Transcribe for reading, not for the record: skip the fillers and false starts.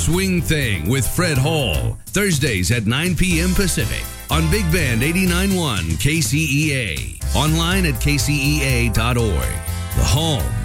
Swing Thing with Fred Hall. Thursdays at 9 p.m. Pacific on Big Band 89.1 KCEA. Online at kcea.org. The home